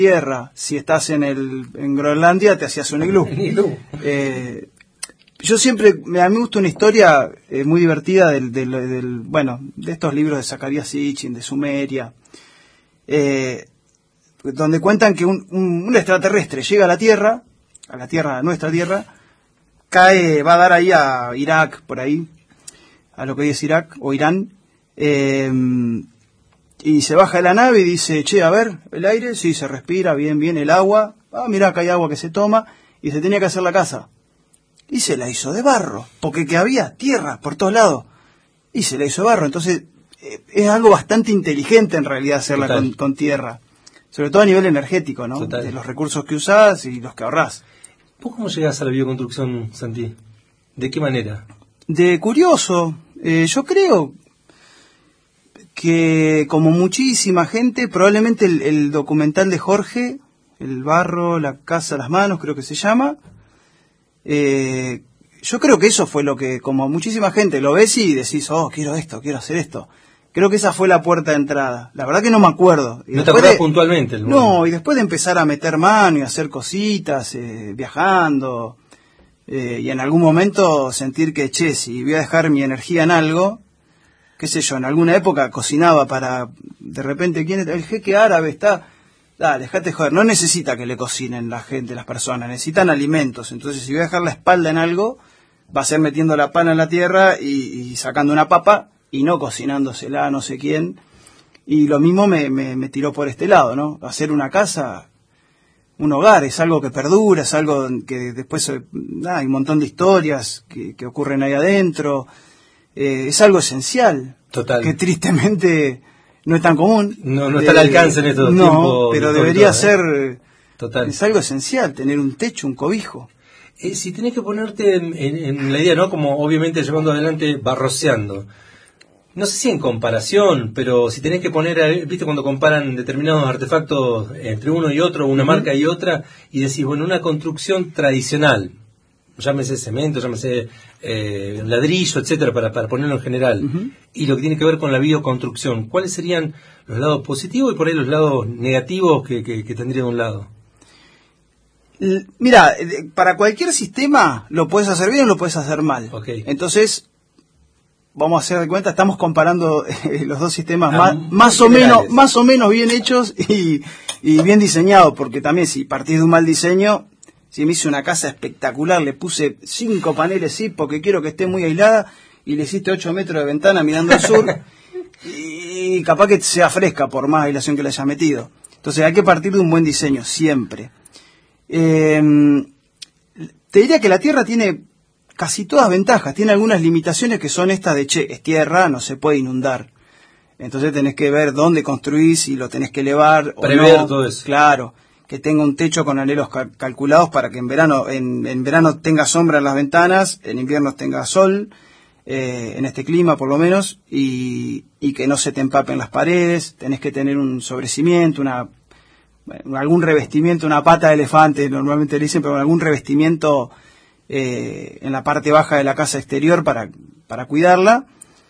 tierra. Si estás en Groenlandia, te hacías un iglú. Yo siempre, a mí me gusta una historia muy divertida de estos libros de Zacarías Sitchin, de Sumeria, donde cuentan que un extraterrestre llega a nuestra Tierra, cae, va a dar ahí a Irak, por ahí, a lo que hoy es Irak, o Irán, y se baja de la nave y dice, che, a ver, el aire, sí, se respira, bien, el agua, mirá, acá hay agua que se toma, y se tenía que hacer la casa. Y se la hizo de barro, porque que había tierra por todos lados, y se la hizo de barro. Entonces, es algo bastante inteligente en realidad hacerla con tierra, sobre todo a nivel energético, ¿no? Total. De los recursos que usás y los que ahorrás. ¿Vos cómo llegás a la bioconstrucción, Santi? ¿De qué manera? De curioso. Yo creo que, como muchísima gente, probablemente el documental de Jorge, El barro, la casa, las manos, creo que se llama, yo creo que eso fue lo que, como muchísima gente, lo ves y decís, quiero esto, quiero hacer esto. Creo que esa fue la puerta de entrada. La verdad que no me acuerdo. ¿No te acordás puntualmente? No, y después de empezar a meter mano y hacer cositas, viajando, y en algún momento sentir que, si voy a dejar mi energía en algo, qué sé yo, en alguna época cocinaba para, de repente, el jeque árabe está, dale, dejate joder, no necesita que le cocinen la gente, las personas, necesitan alimentos. Entonces, si voy a dejar la espalda en algo, va a ser metiendo la pana en la tierra y sacando una papa, y no cocinándosela a no sé quién. Y lo mismo me tiró por este lado, ¿no? Hacer una casa, un hogar, es algo que perdura, es algo que después hay un montón de historias que ocurren ahí adentro. Es algo esencial. Total. Que tristemente no es tan común. No está al alcance en estos tiempos. No, pero debería ser. Total. Es algo esencial, tener un techo, un cobijo. Si tenés que ponerte en la idea, ¿no? Como obviamente llevando adelante, barroceando. No sé si en comparación, pero si tenés que poner, viste cuando comparan determinados artefactos entre uno y otro, una marca y otra, y decís, bueno, una construcción tradicional, llámese cemento, llámese ladrillo, etcétera, para ponerlo en general, y lo que tiene que ver con la bioconstrucción, ¿cuáles serían los lados positivos y por ahí los lados negativos que tendría de un lado? Mira, para cualquier sistema lo puedes hacer bien o lo puedes hacer mal. Okay. Entonces, vamos a hacer de cuenta, estamos comparando los dos sistemas más o menos bien hechos y bien diseñados, porque también si partís de un mal diseño, si me hice una casa espectacular, le puse 5 paneles porque quiero que esté muy aislada, y le hiciste 8 metros de ventana mirando al sur, y capaz que sea fresca por más aislación que le hayas metido. Entonces hay que partir de un buen diseño, siempre. Te diría que la tierra tiene casi todas ventajas, tiene algunas limitaciones que son estas de, es tierra, no se puede inundar. Entonces tenés que ver dónde construís, si lo tenés que elevar o prever no. Todo eso. Claro, que tenga un techo con anhelos calculados para que en verano tenga sombra en las ventanas, en invierno tenga sol, en este clima por lo menos, y que no se te empapen las paredes. Tenés que tener un sobrecimiento, algún revestimiento, una pata de elefante, normalmente le dicen, pero algún revestimiento en la parte baja de la casa exterior para cuidarla,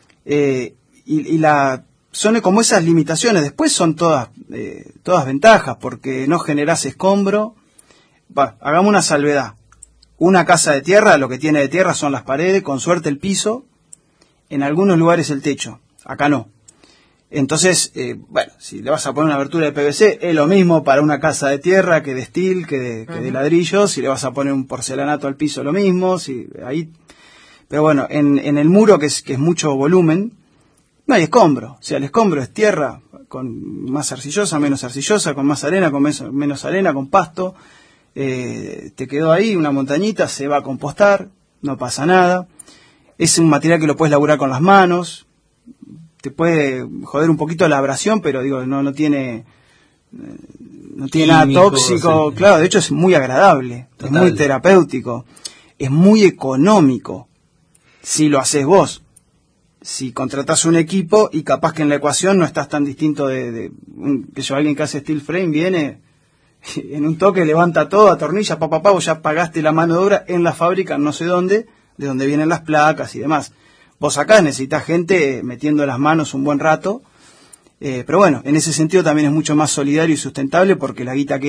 son como esas limitaciones. Después son todas ventajas, porque no generás escombro. Hagamos una salvedad. Una casa de tierra, lo que tiene de tierra son las paredes, con suerte el piso, en algunos lugares el techo, acá no. Entonces, si le vas a poner una abertura de PVC, es lo mismo para una casa de tierra que de steel, que de ladrillo. Si le vas a poner un porcelanato al piso, lo mismo. Pero bueno, en el muro, que es mucho volumen, no hay escombro. O sea, el escombro es tierra con más arcillosa, menos arcillosa, con más arena, con menos arena, con pasto. Te quedó ahí una montañita, se va a compostar, no pasa nada. Es un material que lo puedes laburar con las manos. Te puede joder un poquito la abrasión, pero no tiene nada tóxico. Sí. Claro, de hecho es muy agradable. Total. Es muy terapéutico, es muy económico si lo haces vos. Si contratás un equipo y capaz que en la ecuación no estás tan distinto que alguien que hace steel frame viene en un toque, levanta todo, atornilla, vos ya pagaste la mano de obra en la fábrica, no sé dónde, de donde vienen las placas y demás. Vos acá necesitas gente metiendo las manos un buen rato, pero bueno, en ese sentido también es mucho más solidario y sustentable, porque la guita que